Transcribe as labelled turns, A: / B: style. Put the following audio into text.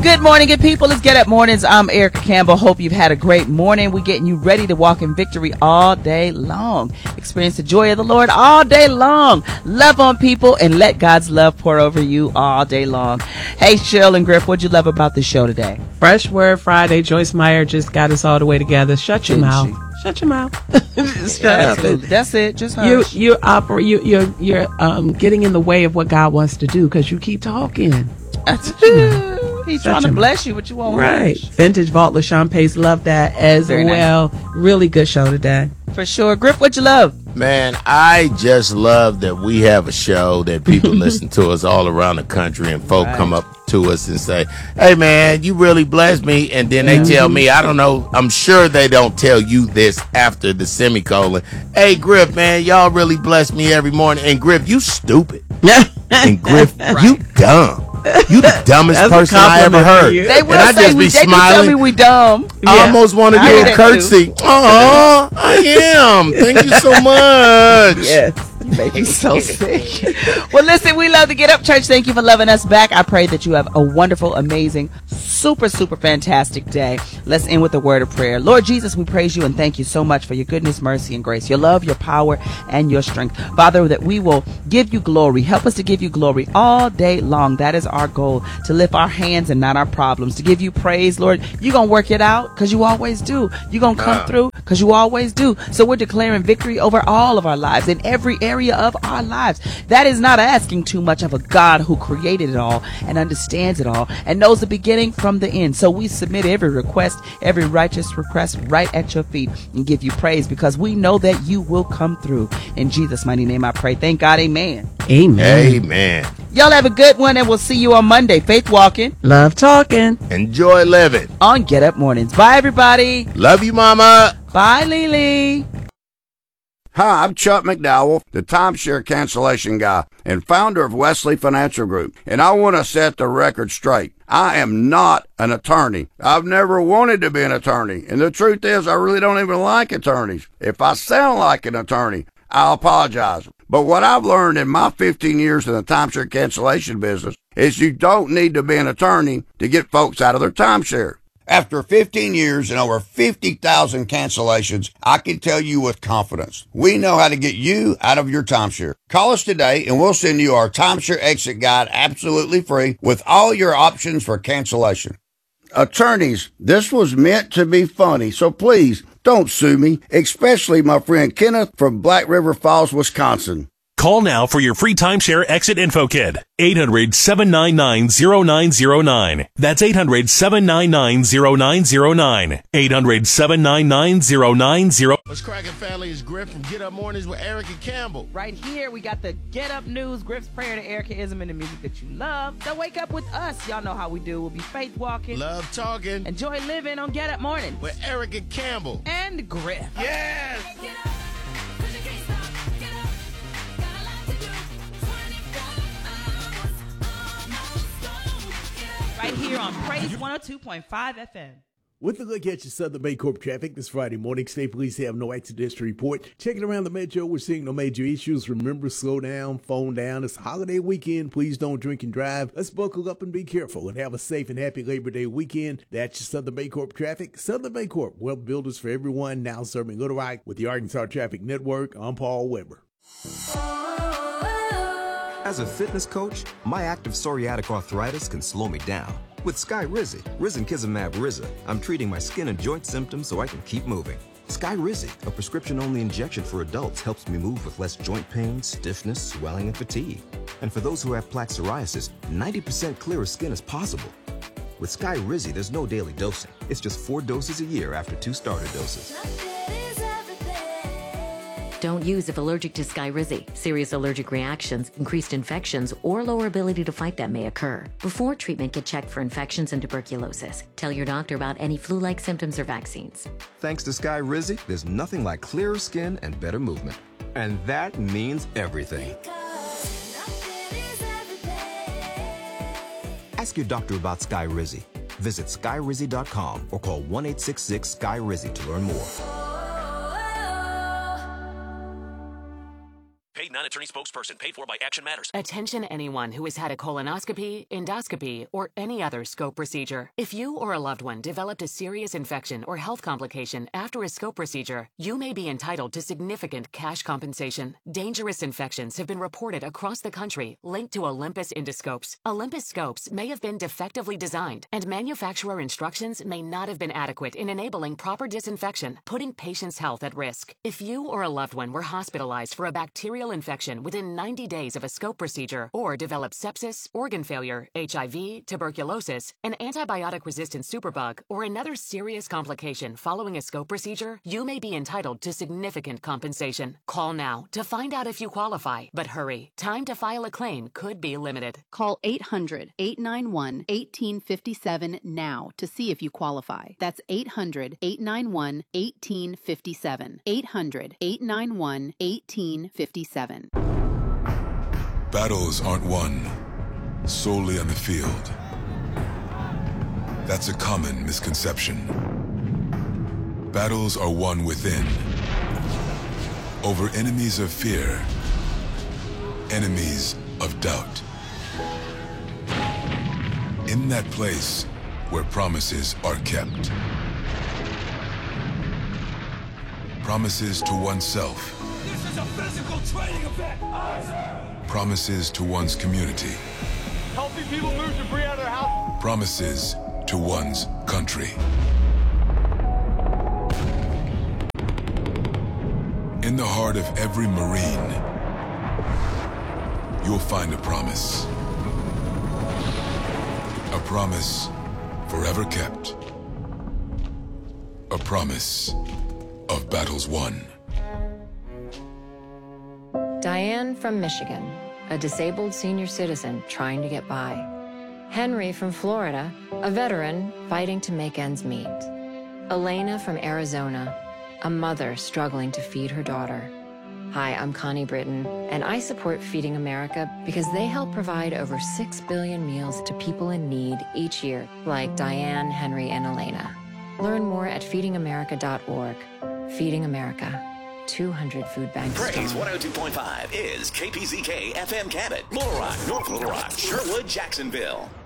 A: Good morning, good people. Let's get up mornings. I'm Erica Campbell. Hope you've had a great morning. We're getting you ready to walk in victory all day long. Experience the joy of the Lord all day long. Love on people and let God's love pour over you all day long. Hey, Cheryl and Griff, what'd you love about the show today?
B: Fresh Word Friday. Joyce Meyer just got us all the way together. Shut your mouth. Shut your mouth. Shut up.
A: That's it. Just hush.
B: You're getting in the way of what God wants to do because you keep talking.
A: He's trying to bless you, but you won't.
B: Right. Vintage Vault LaShawn Pace, love that as
A: Very
B: well.
A: Nice.
B: Really good show today.
A: For sure. Griff, what you love?
C: Man, I just love that we have a show that people listen to us all around the country, and folk come up to us and say, hey, man, you really blessed me. And then they tell me, I don't know, I'm sure they don't tell you this after the semicolon. Hey, Griff, man, y'all really bless me every morning. And Griff, you stupid. And Griff, you dumb. You the dumbest person I ever heard.
A: They will
C: and I
A: say
C: just be
A: they
C: smiling.
A: tell me we dumb.
C: I almost want to do a curtsy. Oh, I am. Thank you so much.
A: Yes. You make me so sick. Well, listen, we love to get up, church. Thank you for loving us back. I pray that you have a wonderful, amazing, super fantastic day. Let's end with a word of prayer. Lord Jesus, we praise you and thank you so much for your goodness, mercy, and grace, your love, your power, and your strength. Father, that we will give you glory. Help us to give you glory all day long. That is our goal, to lift our hands and not our problems, to give you praise, Lord. You're going to work it out because you always do. You're going to come through because you always do. So we're declaring victory over all of our lives in every area of our lives. That is not asking too much of a God who created it all and understands it all and knows the beginning from the end. So we submit every request, every righteous request right at your feet and give you praise because we know that you will come through. In Jesus' mighty name I pray. Thank God. Amen.
B: Amen.
C: Amen.
A: Y'all have a good one and we'll see you on Monday. Faith walking.
B: Love talking.
C: Enjoy living.
A: On Get Up Mornings. Bye, everybody.
C: Love you, Mama.
A: Bye, Lily.
D: Hi, I'm Chuck McDowell, the timeshare cancellation guy and founder of Wesley Financial Group, and I want to set the record straight. I am not an attorney. I've never wanted to be an attorney, and the truth is I really don't even like attorneys. If I sound like an attorney, I'll apologize. But what I've learned in my 15 years in the timeshare cancellation business is you don't need to be an attorney to get folks out of their timeshare. After 15 years and over 50,000 cancellations, I can tell you with confidence, we know how to get you out of your timeshare. Call us today and we'll send you our timeshare exit guide absolutely free with all your options for cancellation. Attorneys, this was meant to be funny, so please don't sue me, especially my friend Kenneth from Black River Falls, Wisconsin.
E: Call now for your free timeshare exit info kit. 800-799-0909. That's 800-799-0909. 800-799-0909.
C: What's cracking, family? It's Griff from Get Up Mornings with Erica Campbell.
A: Right here, we got the Get Up News, Griff's Prayer to Erica Ism, and the music that you love. So wake up with us. Y'all know how we do. We'll be faith walking.
C: Love talking.
A: Enjoy living on Get Up Mornings.
C: With Erica Campbell.
A: And Griff.
C: Yes!
A: Right here on Praise 102.5 FM.
F: With a look at your Southern Baycorp traffic this Friday morning, state police have no accidents to report. Checking around the metro, we're seeing no major issues. Remember, slow down, phone down. It's a holiday weekend. Please don't drink and drive. Let's buckle up and be careful and have a safe and happy Labor Day weekend. That's your Southern Baycorp traffic. Southern Baycorp, well builders for everyone, now serving Little Rock with the Arkansas Traffic Network. I'm Paul Weber.
G: As a fitness coach, my active psoriatic arthritis can slow me down. With Skyrizi, Risankizumab Riza, I'm treating my skin and joint symptoms so I can keep moving. Skyrizi, a prescription-only injection for adults, helps me move with less joint pain, stiffness, swelling, and fatigue. And for those who have plaque psoriasis, 90% clearer skin is possible. With Skyrizi, there's no daily dosing. It's just 4 doses a year after 2 starter doses.
H: Don't use if allergic to Skyrizi. Serious allergic reactions, increased infections, or lower ability to fight them may occur. Before treatment, get checked for infections and tuberculosis. Tell your doctor about any flu-like symptoms or vaccines.
G: Thanks to Skyrizi, there's nothing like clearer skin and better movement. And that means everything. Ask your doctor about Skyrizi. Visit Skyrizi.com or call 1-866-SKY-RIZZI to learn more.
E: Paid non-attorney
I: attorney spokesperson. Paid for by Action Matters.
J: Attention anyone who has had a colonoscopy, endoscopy, or any other scope procedure. If you or a loved one developed a serious infection or health complication after a scope procedure, you may be entitled to significant cash compensation. Dangerous infections have been reported across the country linked to Olympus endoscopes. Olympus scopes may have been defectively designed, and manufacturer instructions may not have been adequate in enabling proper disinfection, putting patients' health at risk. If you or a loved one were hospitalized for a bacterial infection within 90 days of a scope procedure, or developed sepsis, organ failure, HIV, tuberculosis, an antibiotic-resistant superbug, or another serious complication following a scope procedure, you may be entitled to significant compensation. Call now to find out if you qualify, but hurry. Time to file a claim could be limited.
K: Call 800-891-1857 now to see if you qualify. That's 800-891-1857. 800-891-1857.
L: Battles aren't won solely on the field. That's a common misconception. Battles are won within, over enemies of fear, enemies of doubt. In that place where promises are kept. Promises to oneself.
M: This is a physical training event!
L: Promises to one's community.
M: Helping people move debris out of their house.
L: Promises to one's country. In the heart of every Marine, you'll find a promise. A promise forever kept. A promise of battles won.
N: Diane from Michigan, a disabled senior citizen trying to get by. Henry from Florida, a veteran fighting to make ends meet. Elena from Arizona, a mother struggling to feed her daughter. Hi, I'm Connie Britton, and I support Feeding America because they help provide over 6 billion meals to people in need each year, like Diane, Henry, and Elena. Learn more at feedingamerica.org. Feeding America. 200 food banks.
I: Praise 102.5 is KPZK FM Cabot, Little Rock, North Little Rock, Sherwood, Jacksonville.